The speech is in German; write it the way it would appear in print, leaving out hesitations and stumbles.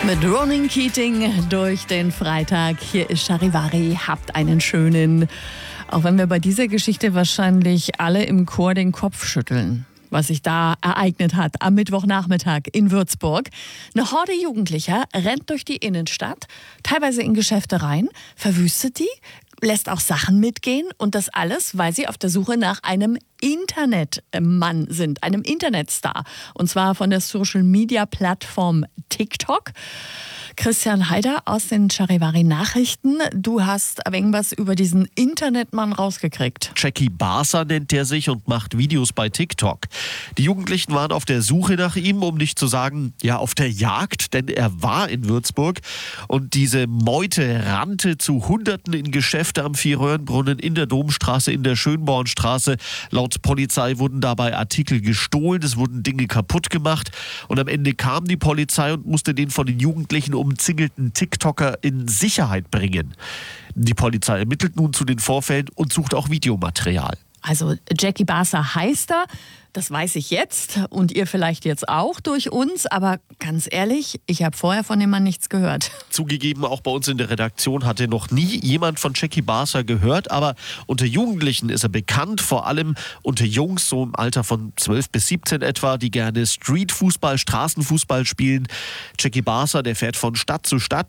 Mit Ronan Keating durch den Freitag. Hier ist Charivari. Habt einen schönen. Auch wenn wir bei dieser Geschichte wahrscheinlich alle im Chor den Kopf schütteln, was sich da ereignet hat am Mittwochnachmittag in Würzburg. Eine Horde Jugendlicher rennt durch die Innenstadt, teilweise in Geschäfte rein, verwüstet die, lässt auch Sachen mitgehen und das alles, weil sie auf der Suche nach einem Internetmann sind, einem Internetstar. Und zwar von der Social-Media-Plattform TikTok. Christian Haider aus den Charivari-Nachrichten. Du hast irgendwas über diesen Internetmann rausgekriegt. Jackie Barser nennt er sich und macht Videos bei TikTok. Die Jugendlichen waren auf der Suche nach ihm, um nicht zu sagen, ja, auf der Jagd, denn er war in Würzburg. Und diese Meute rannte zu Hunderten in Geschäfte am Vierröhrenbrunnen, in der Domstraße, in der Schönbornstraße. Laut Polizei wurden dabei Artikel gestohlen, es wurden Dinge kaputt gemacht. Und am Ende kam die Polizei und musste den von den Jugendlichen umzingelten TikToker in Sicherheit bringen. Die Polizei ermittelt nun zu den Vorfällen und sucht auch Videomaterial. Also Jackie Barser heißt er, das weiß ich jetzt und ihr vielleicht jetzt auch durch uns, aber ganz ehrlich, ich habe vorher von dem Mann nichts gehört. Zugegeben, auch bei uns in der Redaktion hatte noch nie jemand von Jackie Barser gehört, aber unter Jugendlichen ist er bekannt, vor allem unter Jungs, so im Alter von 12 bis 17 etwa, die gerne Streetfußball, Straßenfußball spielen. Jackie Barser, der fährt von Stadt zu Stadt,